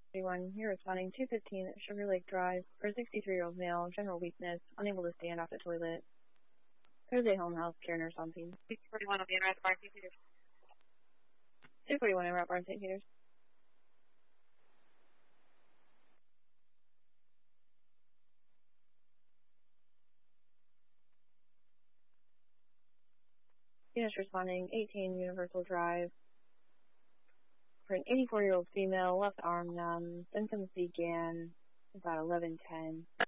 31, you're responding 215 Sugar Lake Drive for a 63-year-old male, general weakness, unable to stand off the toilet. There's a home health care nurse on scene. 241 will be in Route Barn, St. Peters. 241 in Route Barn, St. Peters. Units responding 18 Universal Drive for an 84-year-old female, left arm numb. Symptoms began about 11:10.